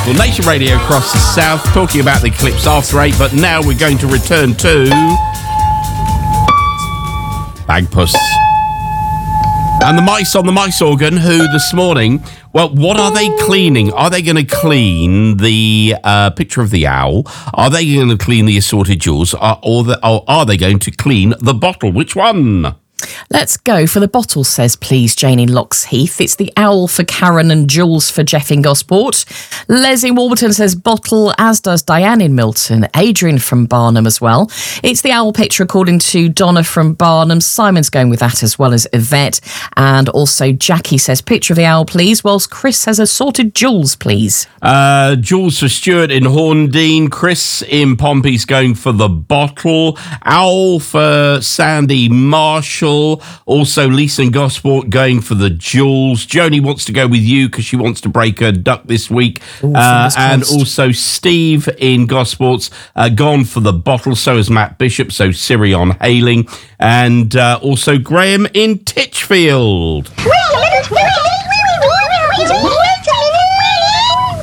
local. Nation Radio across the south, talking about the eclipse after 8, but now we're going to return to Bagpuss. And the mice on the mice organ, who this morning, well, what are they cleaning? Are they going to clean the picture of the owl? Are they going to clean the assorted jewels? Or are they going to clean the bottle? Which one? Let's go for the bottle, says please Jane in Loxheath. It's the owl for Karen and Jules for Jeff in Gosport. Les in Warburton says bottle, as does Diane in Milton. Adrian from Barnham as well. It's the owl picture according to Donna from Barnham. Simon's going with that as well as Yvette. And also Jackie says picture of the owl, please, whilst Chris says assorted jewels, please. Jules for Stuart in Horndean. Chris in Pompey's going for the bottle. Owl for Sandy Marshall. Also, Lisa in Gosport going for the jewels. Joni wants to go with you because she wants to break her duck this week. And also Steve in Gosport's gone for the bottle. So is Matt Bishop. So Siri on Hailing. And also Graham in Titchfield.